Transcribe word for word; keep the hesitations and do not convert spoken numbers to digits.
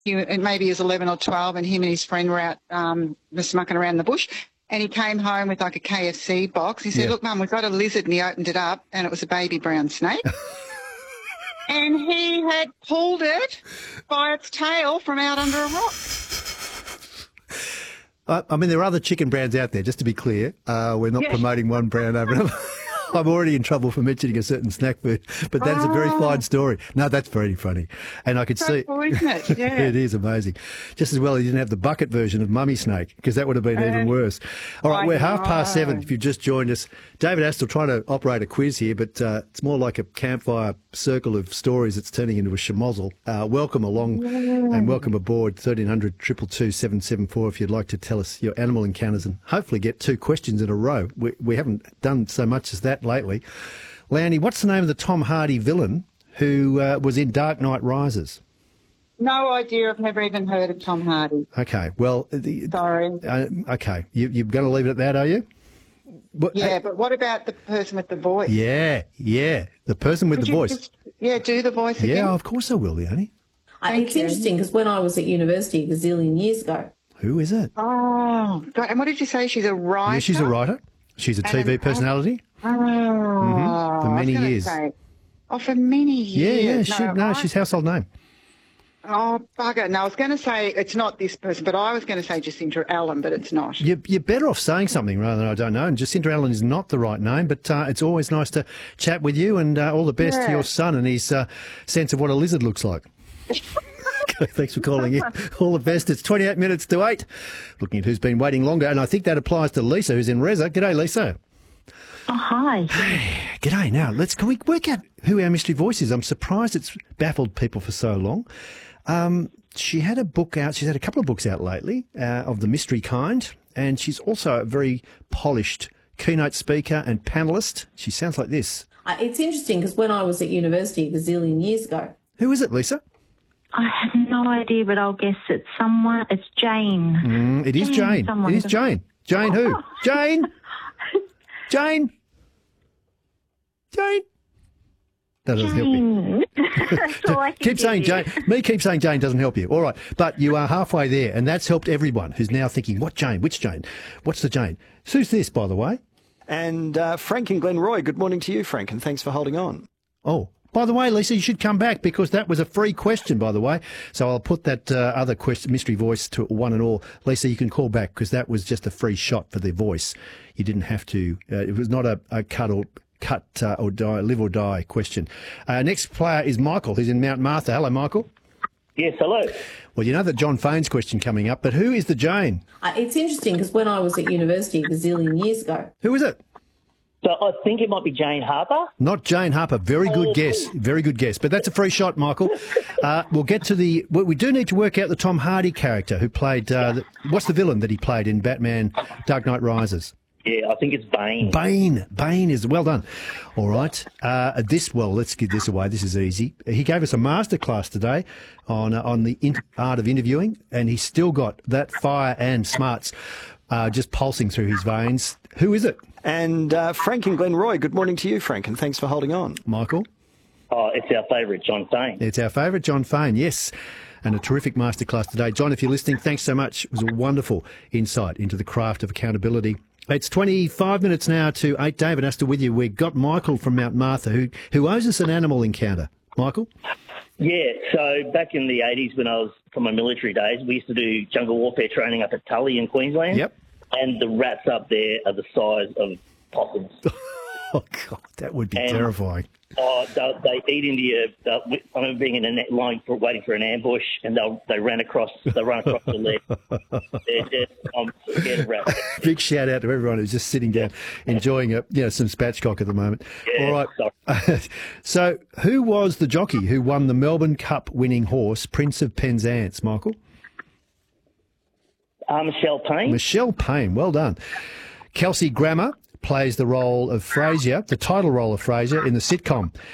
he, maybe he was eleven or twelve, and him and his friend were out, um, were smucking around the bush. And he came home with like a K F C box. He said, Yeah. look, Mum, we've got a lizard. And he opened it up, and it was a baby brown snake. And he had pulled it by its tail from out under a rock. I, I mean, there are other chicken brands out there, just to be clear. Uh, we're not Yeah. promoting one brand over another. I'm already in trouble for mentioning a certain snack food, but that's a very Oh. fine story. No, that's very funny. And I could So see... cool, isn't it? Yeah. It is amazing. Just as well he didn't have the bucket version of Mummy Snake, because that would have been Uh, even worse. All right, I we're half past know. seven if you've just joined us. David Astle trying to operate a quiz here, but uh, it's more like a campfire circle of stories that's turning into a schmozzle. Uh, welcome along and welcome aboard, thirteen hundred, two two two, seven seven four if you'd like to tell us your animal encounters and hopefully get two questions in a row. We, we haven't done so much as that lately. Lanny, what's the name of the Tom Hardy villain who uh, was in Dark Knight Rises? No idea. I've never even heard of Tom Hardy. Okay, well, the, Sorry. uh, okay, you, you're going to leave it at that, are you? What, Yeah, hey, but what about the person with the voice? yeah, yeah, the person with Could the you voice. just- yeah, do the voice again. Yeah, of course I will, Leonie. Uh, Thank it's you. interesting because when I was at university a gazillion years ago, Who is it? Oh, God. And what did you say? She's a writer? Yeah, she's a writer. She's a And T V an personality. Oh, for many I was gonna years. say- oh, for many Yeah, years. yeah, she, no, I- she's household name. Oh, bugger. No, I was going to say it's not this person, but I was going to say Jacinta Allen, but it's not. You're, you're better off saying something rather than I don't know. And Jacinta Allen is not the right name, but uh, it's always nice to chat with you, and uh, all the best to Yeah. your son and his uh, sense of what a lizard looks like. Okay, thanks for calling in. All the best. It's twenty-eight minutes to eight. Looking at who's been waiting longer, and I think that applies to Lisa, who's in Reza. G'day, Lisa. Oh, hi. G'day. Now, let's can we work out who our mystery voice is? I'm surprised it's baffled people for so long. Um, she had a book out. She's had a couple of books out lately uh, of the mystery kind, and she's also a very polished keynote speaker and panellist. She sounds like this. uh, it's interesting because when I was at university a gazillion years ago, Who is it, Lisa? I have no idea, but I'll guess it's someone. It's Jane. Mm, it is Jane, Jane. someone It is does- Jane. Jane who? Jane. Jane. Jane. That doesn't help you. Jane. That's all I can Keep give saying you. Jane. Me keep saying Jane doesn't help you. All right. But you are halfway there, and that's helped everyone who's now thinking, what Jane? Which Jane? What's the Jane? Who's this, by the way? And uh, Frank and Glenroy, good morning to you, Frank, and thanks for holding on. Oh, by the way, Lisa, you should come back because that was a free question, by the way. So I'll put that uh, other question, mystery voice to one and all. Lisa, you can call back because that was just a free shot for the voice. You didn't have to. Uh, it was not a, a cut or cut uh, or die, live or die question. Uh, next player is Michael, who's in Mount Martha. Hello, Michael. Yes, hello. Well, you know that John Fane's question coming up, but who is the Jane? uh, it's interesting because when I was at university a gazillion years ago, Who is it? So I think it might be Jane Harper. Not Jane Harper. Very good guess. Very good guess. But that's a free shot, Michael. Uh, we'll get to the... Well, we do need to work out the Tom Hardy character who played... Uh, the, what's the villain that he played in Batman Dark Knight Rises? Yeah, I think it's Bane. Bane. Bane is... Well done. All right. Uh, this... Well, let's give this away. This is easy. He gave us a masterclass today on, uh, on the in- art of interviewing, and he's still got that fire and smarts uh, just pulsing through his veins. Who is it? And uh, Frank and Glenroy, good morning to you, Frank, and thanks for holding on. Michael? Oh, it's our favourite, John Fane. It's our favourite, John Fane, yes. And a terrific masterclass today. John, if you're listening, thanks so much. It was a wonderful insight into the craft of accountability. It's twenty-five minutes now to eight. David Astor with you. We've got Michael from Mount Martha who, who owes us an animal encounter. Michael? Yeah, so back in the eighties when I was from my military days, we used to do jungle warfare training up at Tully in Queensland. Yep. And the rats up there are the size of possums. Oh, God, that would be And- terrifying. Oh, they, they eat into you. They, I remember being in a net line for waiting for an ambush, and they they ran across they run across the leg. They're just, I'm scared of rats. Big shout out to everyone who's just sitting down enjoying a, you know, some spatchcock at the moment. Yeah, All right. So who was the jockey who won the Melbourne Cup winning horse, Prince of Penzance, Michael? Uh, Michelle Payne. Michelle Payne, well done. Kelsey Grammer plays the role of Frasier, the title role of Frasier in the sitcom